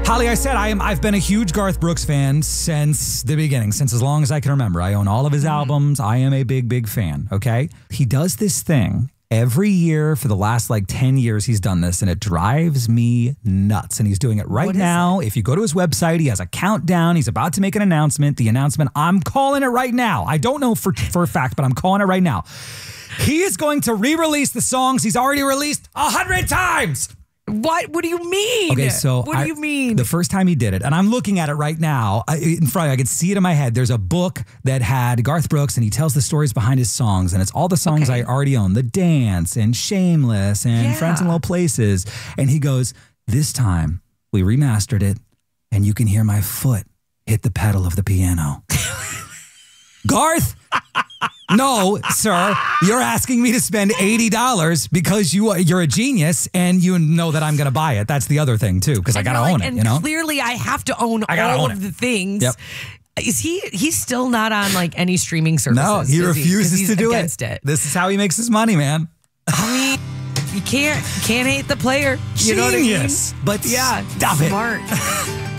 Holly, I said I've been a huge Garth Brooks fan since the beginning, since as long as I can remember. I own all of his albums. I am a big, big fan, okay? He does this thing every year for the last 10 years he's done this, and it drives me nuts. And he's doing it right now. If you go to his website, he has a countdown. He's about to make an announcement. The announcement, I'm calling it right now. I don't know for a fact, but I'm calling it right now. He is going to re-release the songs he's already released 100 times. What do you mean? Okay, so what do you mean? The first time he did it, and I'm looking at it right now in front of me, I can see it in my head. There's a book that had Garth Brooks, and he tells the stories behind his songs, and it's all the songs I already own. The Dance and Shameless and Friends in Low Places. And he goes, this time we remastered it, and you can hear my foot hit the pedal of the piano. Garth? No, sir, you're asking me to spend $80 because you're a genius and you know that I'm going to buy it. That's the other thing, too, because I got to own it, and clearly I have to own all of the things. Yep. Is he's still not on any streaming services? No, he refuses to do it. This is how he makes his money, man. I mean, you can't hate the player. You know what I mean? But yeah, stop smart. it.